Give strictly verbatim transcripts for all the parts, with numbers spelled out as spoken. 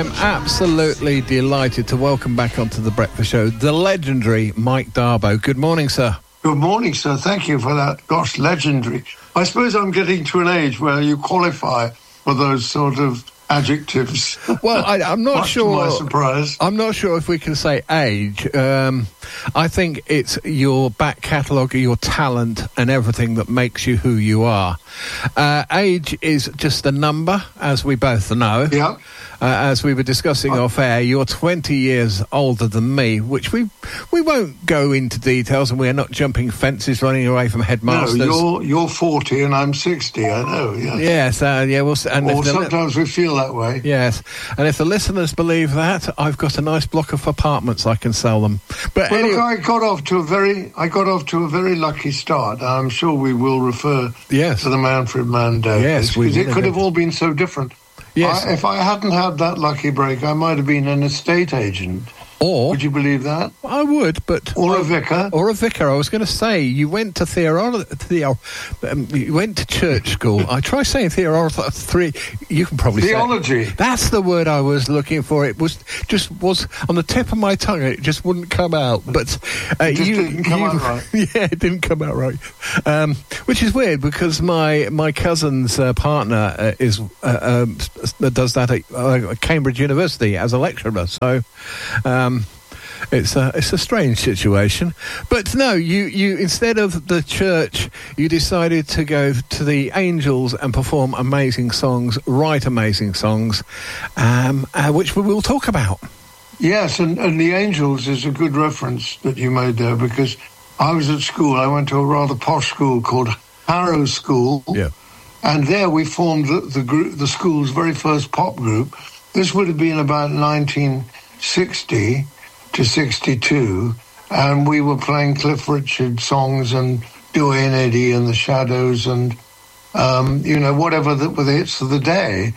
I'm absolutely delighted to welcome back onto the Breakfast Show the legendary Mike Darboe. Good morning, sir. Good morning, sir. Thank you for that. Gosh, legendary. I suppose I'm getting to an age where you qualify for those sort of adjectives. Well, I, I'm not Much sure. To my surprise. I'm not sure if we can say age. Um, I think it's your back catalogue, your talent, and everything that makes you who you are. Uh, age is just a number, as we both know. Yeah. Uh, as we were discussing uh, off air, you're twenty years older than me, which we we won't go into details, and we're not jumping fences, running away from headmasters. No, you're you're forty and I'm sixty. I know. Yes. Yes. Uh, yeah. We'll. And or sometimes li- we feel that way. Yes. And if the listeners believe that, I've got a nice block of apartments I can sell them. But well, anyway, look, I got off to a very I got off to a very lucky start. I'm sure we will refer yes. to the Manfred Mann days. Yes, because it could have all been so different. Yes. I, if I hadn't had that lucky break, I might have been an estate agent. Or would you believe that? I would, but or a vicar, or a vicar. I was going to say you went to theoro- theo- um, you went to church school. I try saying theoro- three. You can probably theology. Say that's the word I was looking for. It was just was on the tip of my tongue. It just wouldn't come out. But uh, it just you didn't come you, out right. Yeah, it didn't come out right. Um, which is weird because my my cousin's uh, partner uh, is uh, um, does that at uh, Cambridge University as a lecturer. So. Um, Um, it's a it's a strange situation, but no. You, you instead of the church, you decided to go to the Angels and perform amazing songs, write amazing songs, um, uh, which we will talk about. Yes, and, and the Angels is a good reference that you made there because I was at school. I went to a rather posh school called Harrow School, yeah, and there we formed the the, group, the school's very first pop group. This would have been about nineteen sixty to sixty-two, and we were playing Cliff Richard songs and Duane Eddy and the Shadows and um, you know whatever the, were the hits of the day.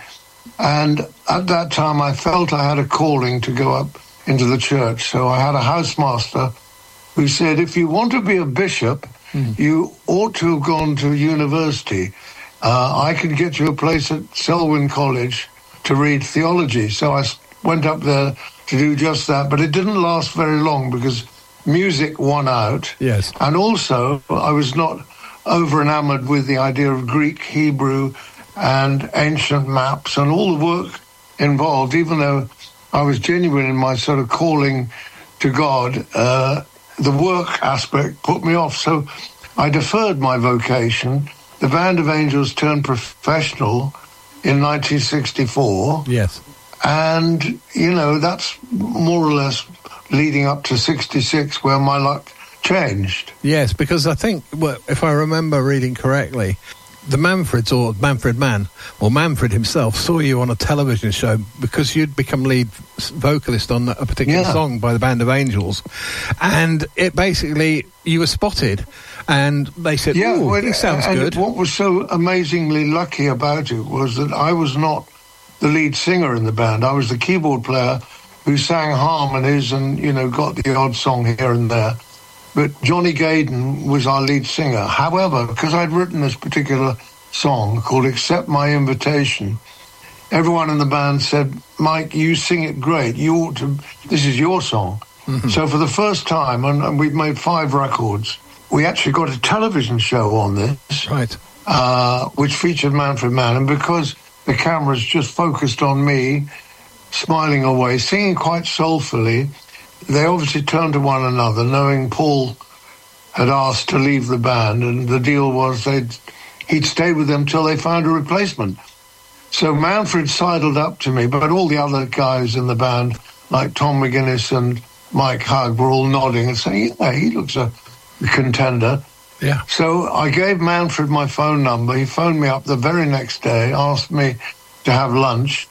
And at that time I felt I had a calling to go up into the church, so I had a housemaster who said, if you want to be a bishop, mm. you ought to have gone to university. uh, I could get you a place at Selwyn College to read theology. So I went up there to do just that, but it didn't last very long because music won out. Yes. And also, I was not over enamored with the idea of Greek, Hebrew, and ancient maps and all the work involved, even though I was genuine in my sort of calling to God, uh, the work aspect put me off. So I deferred my vocation. The Band of Angels turned professional in nineteen sixty-four. Yes. And, you know, that's more or less leading up to sixty-six where my luck changed. Yes, because I think, well, if I remember reading correctly, the Manfreds, or Manfred Mann, or Manfred himself, saw you on a television show because you'd become lead vocalist on a particular yeah. song by the Band of Angels. And it basically, you were spotted, and they said, yeah, ooh, well, he sounds and good. What was so amazingly lucky about it was that I was not the lead singer in the band. I was the keyboard player who sang harmonies and, you know, got the odd song here and there. But Johnny Gaydon was our lead singer. However, because I'd written this particular song called Accept My Invitation, everyone in the band said, Mike, you sing it great. You ought to, this is your song. Mm-hmm. So for the first time, and, and we've made five records, we actually got a television show on this, right? Uh, which featured Manfred Mann. And because the cameras just focused on me, smiling away, singing quite soulfully, they obviously turned to one another, knowing Paul had asked to leave the band, and the deal was they'd he'd stay with them till they found a replacement. So Manfred sidled up to me, but all the other guys in the band, like Tom McGuinness and Mike Hugg, were all nodding and saying, yeah, he looks a contender. Yeah. So I gave Manfred my phone number. He phoned me up the very next day, asked me to have lunch.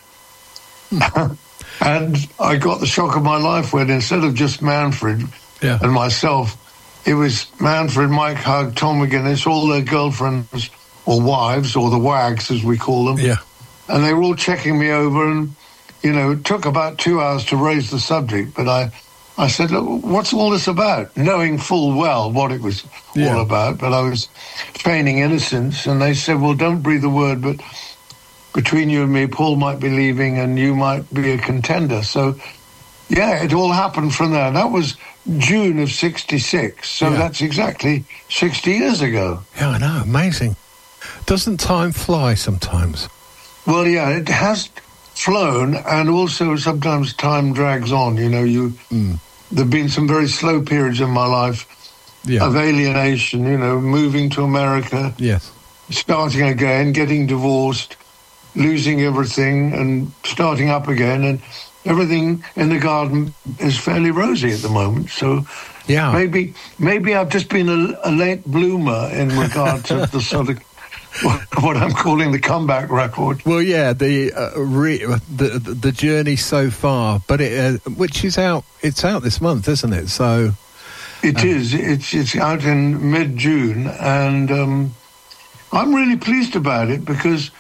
Hmm. And I got the shock of my life when instead of just Manfred yeah. and myself, it was Manfred, Mike Hugg, Tom McGuinness, all their girlfriends or wives, or the wags as we call them. Yeah. And they were all checking me over, and, you know, it took about two hours to raise the subject, but I, I said, look, what's all this about? Knowing full well what it was yeah. all about, but I was feigning innocence, and they said, well, don't breathe a word, but between you and me, Paul might be leaving and you might be a contender. So, yeah, it all happened from there. That was June of sixty-six. So Yeah. that's exactly sixty years ago. Yeah, I know. Amazing. Doesn't time fly sometimes? Well, yeah, it has flown, and also sometimes time drags on. You know, you Mm. there have been some very slow periods in my life Yeah. of alienation, you know, moving to America, Yes. starting again, getting divorced, losing everything and starting up again. And everything in the garden is fairly rosy at the moment. So Yeah. maybe maybe I've just been a, a late bloomer in regard to the sort of what I'm calling the comeback record. Well, yeah, the uh, re- the the journey so far, but it uh, which is out. It's out this month, isn't it? So It is. It's it's out in mid-June, and um, I'm really pleased about it because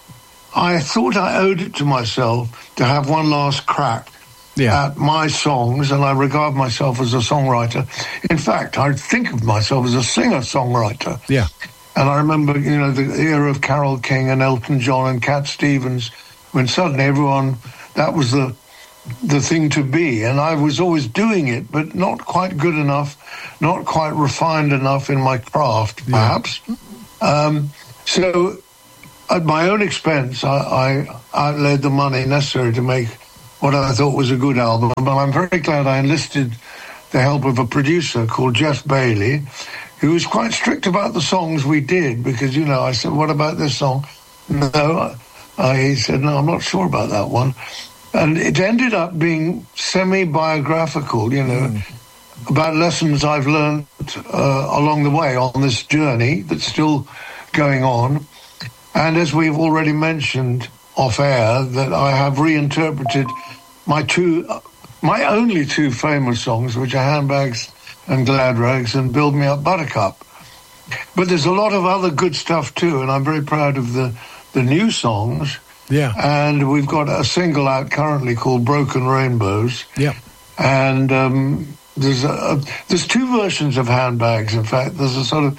I thought I owed it to myself to have one last crack yeah, at my songs, and I regard myself as a songwriter. In fact, I think of myself as a singer-songwriter. yeah, And I remember, you know, the era of Carole King and Elton John and Cat Stevens, when suddenly everyone, that was the the thing to be. And I was always doing it, but not quite good enough, not quite refined enough in my craft, perhaps. Yeah. Um, so at my own expense, I, I outlaid the money necessary to make what I thought was a good album. But I'm very glad I enlisted the help of a producer called Jeff Bailey, who was quite strict about the songs we did, because, you know, I said, what about this song? No, uh, he said, no, I'm not sure about that one. And it ended up being semi-biographical, you know, mm. about lessons I've learned uh, along the way on this journey that's still going on. And as we've already mentioned off air, that I have reinterpreted my two, my only two famous songs, which are Handbags and Glad Rags and Build Me Up Buttercup. But there's a lot of other good stuff too, and I'm very proud of the, the new songs. Yeah. And we've got a single out currently called Broken Rainbows. Yeah. And um, there's a, a, there's two versions of Handbags, in fact. There's a sort of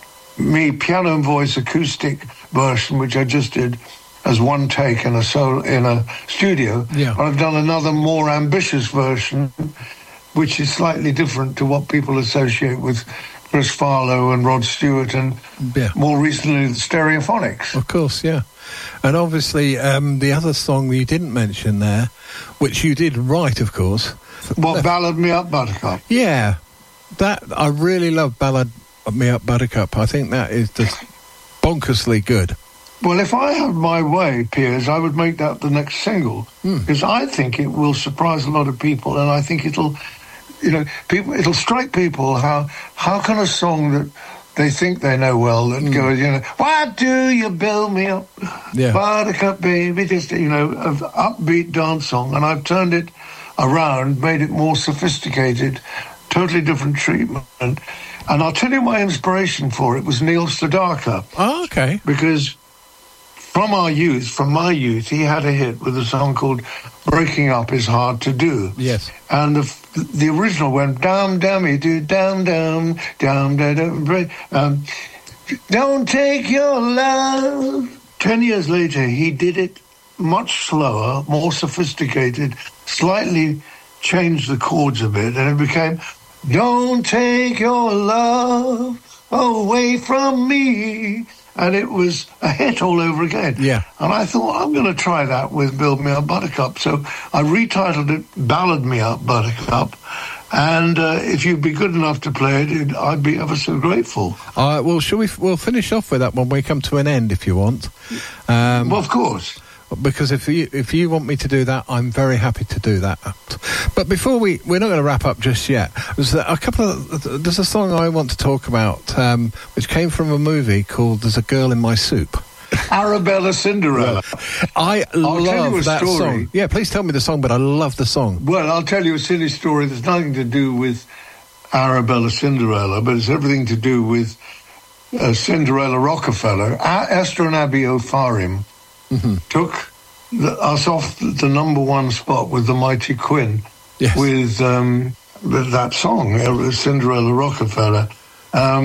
me piano and voice acoustic version, which I just did as one take in a solo, in a studio. Yeah. But I've done another more ambitious version, which is slightly different to what people associate with Chris Farlowe and Rod Stewart and yeah. more recently the Stereophonics. Of course, yeah. And obviously um, the other song you didn't mention there, which you did write, of course. What, Ballad Me Up Buttercup? Yeah. That I really love Ballad Me Up Buttercup. I think that is just bonkersly good. Well, if I had my way, Piers, I would make that the next single, because mm. I think it will surprise a lot of people, and I think it'll, you know, people, it'll strike people how how can a song that they think they know well that mm. goes, you know, why do you build me up, yeah. Buttercup baby, just, you know, an upbeat dance song, and I've turned it around, made it more sophisticated, totally different treatment, and, and I'll tell you my inspiration for it was Neil Sedaka. Oh, okay. Because from our youth, from my youth, he had a hit with a song called Breaking Up Is Hard to Do. Yes. And the the original went, down, dammy, do, down, down, down, down, down, break. Um, don't take your love. Ten years later, he did it much slower, more sophisticated, slightly changed the chords a bit, and it became, don't take your love away from me. And it was a hit all over again. Yeah. And I thought, I'm going to try that with Build Me Up Buttercup. So I retitled it Ballad Me Up Buttercup. And uh, if you'd be good enough to play it, it I'd be ever so grateful. All right, well, shall we, we'll finish off with that when we come to an end, if you want. Um, well, of course. Because if you if you want me to do that, I'm very happy to do that. But before we we're not going to wrap up just yet. There's a couple of there's a song I want to talk about, um, which came from a movie called "There's a Girl in My Soup." Arabella Cinderella. I I'll love that story. song. Yeah, please tell me the song, but I love the song. Well, I'll tell you a silly story that's nothing to do with Arabella Cinderella, but it's everything to do with uh, Cinderella Rockefeller. Uh, Esther and Abby O'Farim mm-hmm. took the, us off the number one spot with the Mighty Quinn, yes. with, um, with that song, Cinderella Rockefeller. Um,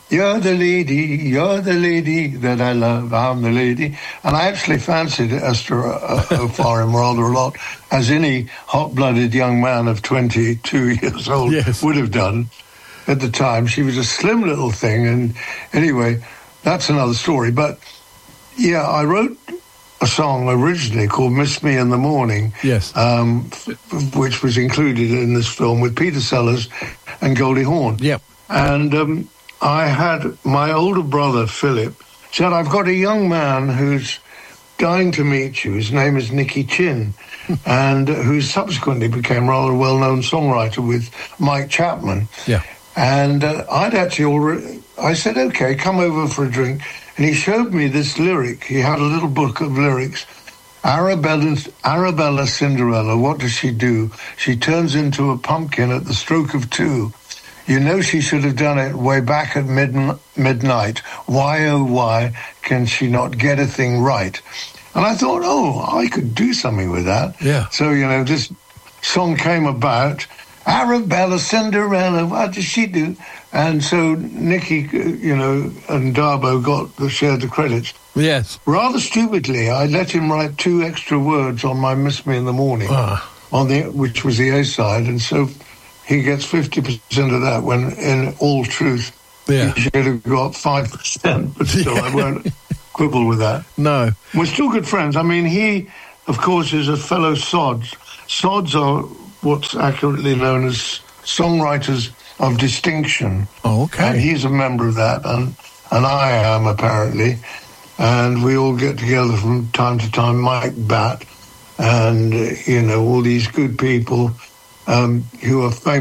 You're the lady, you're the lady that I love, I'm the lady. And I actually fancied Esther O'Farrill rather a lot, as any hot-blooded young man of twenty-two years old yes. would have done at the time. She was a slim little thing, and anyway, that's another story. But, yeah, I wrote a song originally called Miss Me in the Morning, yes, um, f- which was included in this film with Peter Sellers and Goldie Hawn. Yep. And um, I had my older brother, Philip, said, I've got a young man who's dying to meet you. His name is Nicky Chin, and uh, who subsequently became rather a well-known songwriter with Mike Chapman. Yeah. And uh, I'd actually already, I said, okay, come over for a drink. And he showed me this lyric. He had a little book of lyrics. Arabella, Arabella Cinderella, what does she do? She turns into a pumpkin at the stroke of two. You know she should have done it way back at mid- midnight. Why, oh, why can she not get a thing right? And I thought, oh, I could do something with that. Yeah. So, you know, this song came about. Arabella Cinderella, what does she do? And so Nicky, you know, and Darbo got the, shared the credits. Yes. Rather stupidly, I let him write two extra words on my Miss Me in the Morning, ah. on the which was the A side, and so he gets fifty percent of that. When in all truth, yeah. he should have got five percent. But still, I won't quibble with that. No, we're still good friends. I mean, he, of course, is a fellow Sods. Sods are what's accurately known as songwriters of distinction. Oh, okay. And he's a member of that, and and I am apparently. And we all get together from time to time, Mike Batt, and uh, you know, all these good people um, who are famous.